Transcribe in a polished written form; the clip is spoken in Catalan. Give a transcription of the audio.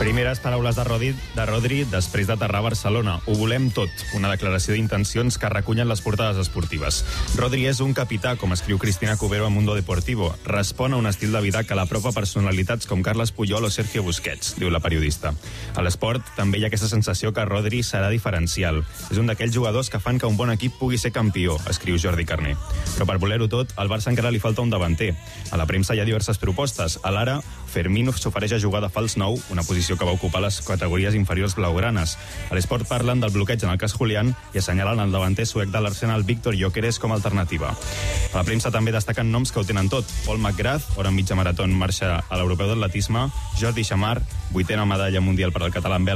Primeres paraules de Rodri després d'aterrar a Barcelona. Ho volem tot, una declaració d'intencions que recullen les portades esportives. Rodri és un capità, com escriu Cristina Cubero a Mundo Deportivo. Respon a un estil de vida que l'apropa personalitats com Carles Puyol o Sergio Busquets, diu la periodista. A l'esport també hi ha aquesta sensació que Rodri serà diferencial. És un d'aquells jugadors que fan que un bon equip pugui ser campió, escriu Jordi Carné. Però per voler-ho tot, al Barça encara li falta un davanter. A la premsa hi ha diverses propostes. A l'Ara, Fermín s'ofereix a jugar de fals 9, una posició que va ocupar les categories inferiors blaugranes. A l'Esport parlen del bloqueig en el cas Julián i assenyalen el davanter suec de l'Arsenal Víctor Gyökeres com a alternativa. A la premsa també destaquen noms que ho tenen tot. Paul McGrath, hora en mitja marató en marxa a l'Europeu d'Atletisme, Jordi Chamar, 8ª medalla mundial per al català en vela